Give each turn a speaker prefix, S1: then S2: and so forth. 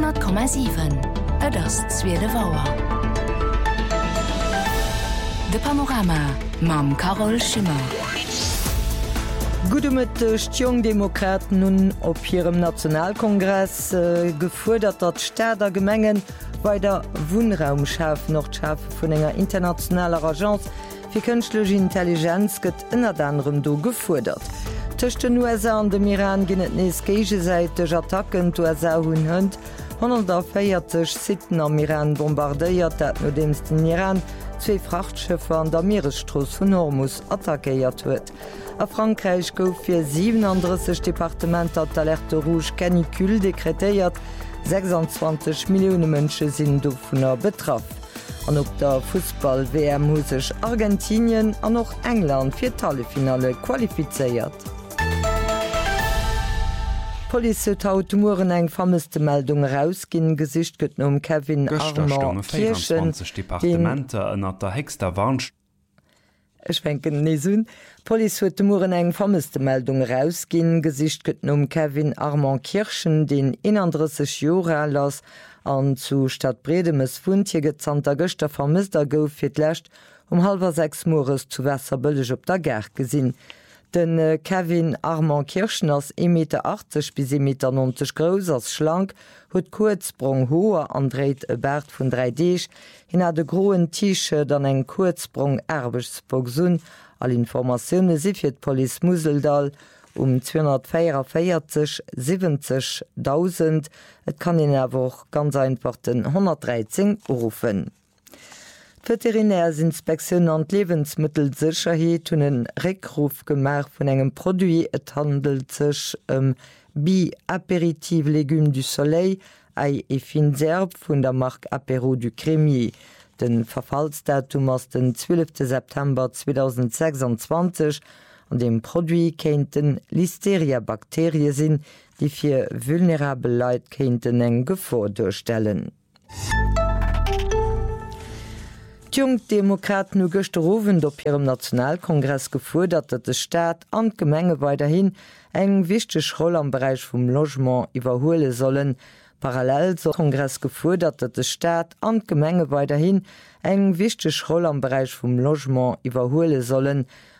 S1: 100,7 et ass Zwiele Waer. De Panorama mam Carol Schimmer.
S2: Gudemet Jungdemokraten nun op hirem Nationalkongress gefordert dat Städer Gemengen bei der Wohnraumschaf noch Schafe vun enger internationaler Agenz fir kënschtlege Intelligenz gëtt ënner anderem do gefordert. Tëchten USA an dem Iran ginnet nees gegesäiteg Attacken USA hunn hënd, 140 Sitten am Iran bombardéiert, dat no demsten Iran 2 Frachtschëffer an der Meeresstroos vun Hormuz attackéiert huet. A Frankreich gouf fir 37 Departementer d'Alerte Rouge Canicule dekretéiert, 26 Millioune Mënsche sinn do vunner betraff. An op der Fußball-WM husech Argentinien an noch England fir Tallefinale qualifizéiert. Police huet haut Muren eng vermisste Meldung rausginn Gesicht gëtt Kevin Armand Kirchen
S3: Departementer ënner der hexter Warnsch.
S2: Schwenken nesun. Police huet Muren eng vermisste Meldung rausginn Gesicht gëtt Kevin Armand Kirchen den 31 Jora lass an zu Stadt Bredemes Fundje gezanter Göster vermisster gouf fir d'lächt 5:30 Mores zu Wässerbëllech op der Ger gesinn. Den Kevin Armand Kirchen ass 1,80 Meter bis 1,90 Meter groß ass schlank, huet Kurzsprung hoher anréet e Bert vun 3D, hin hat de groen Tische dann eng Kurzsprung erbechtsbogsun, all Informationoune si fir d Police Museldal 244 70.000, et kann in erwoch ganz einfach den 113 rufen. Veterinärsinspektion an Lebensmittelsicherheit hun einen Rückruf gemacht von engem Produkt. Es handelt sich Bi-Aperitif Légumes du Soleil, ei e fin Serb von der Marke Apéro du Crémier. Den Verfallsdatum ist den 12. September 2026. An dem Produkt könnten Listeria-Bakterien sein, die für vulnerable Leute könnten eine Gefahr darstellen. Die Jungdemokraten haben gestern Abend auf ihrem Nationalkongress gefordert, dass der Staat an die Gemenge weiterhin eine wichtige Rolle im Bereich vom Logement überholen sollen. Parallel zum Kongress gefordert, dass der Staat an die Gemenge weiterhin eine wichtige Rolle im Bereich vom Logement überholen sollen.